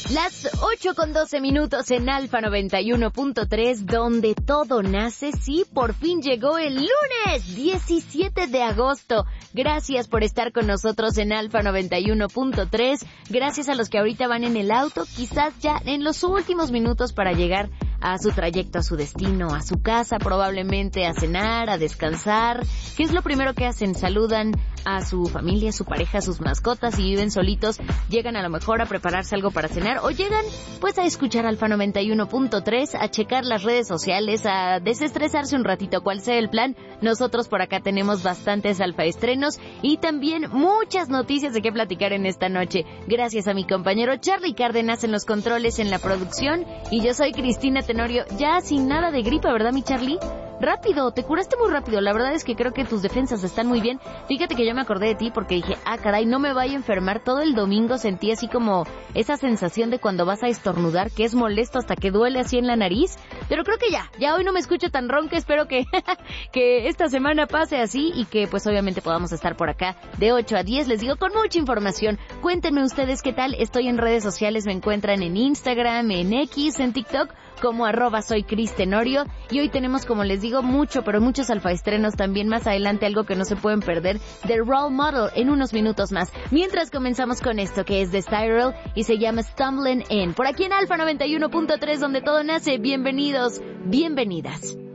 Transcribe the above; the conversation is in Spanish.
Las 8:12 en Alfa 91.3, donde todo nace. Sí, por fin llegó el lunes 17 de agosto. Gracias por estar con nosotros en Alfa 91.3. Gracias a los que ahorita van en el auto, quizás ya en los últimos minutos para llegar a su trayecto, a su destino, a su casa, probablemente a cenar, a descansar. ¿Qué es lo primero que hacen? Saludan a su familia, a su pareja, a sus mascotas. Si viven solitos, llegan a lo mejor a prepararse algo para cenar o llegan pues a escuchar Alfa 91.3, a checar las redes sociales, a desestresarse un ratito, cual sea el plan. Nosotros por acá tenemos bastantes alfa estrenos y también muchas noticias de qué platicar en esta noche. Gracias a mi compañero Charlie Cárdenas en los controles, en la producción, y yo soy Cristina Tenorio, ya sin nada de gripa, ¿verdad, mi Charlie? Rápido, te curaste muy rápido. La verdad es que creo que tus defensas están muy bien. Fíjate que yo me acordé de ti porque dije, caray, no me vaya a enfermar. Todo el domingo sentí así como esa sensación de cuando vas a estornudar, que es molesto hasta que duele así en la nariz. Pero creo que ya hoy no me escucho tan ronca. Espero que esta semana pase así y que pues obviamente podamos estar por acá de 8 a 10. Les digo, con mucha información. Cuéntenme ustedes qué tal. Estoy en redes sociales, me encuentran en Instagram, en X, en TikTok, como @soy Cris Tenorio. Y hoy tenemos, como les digo, muchos alfaestrenos también. Más adelante algo que no se pueden perder, The Role Model, en unos minutos más. Mientras comenzamos con esto que es de Styrel y se llama Stumbling In. Por aquí en Alfa 91.3, donde todo nace. Bienvenidos, bienvenidas.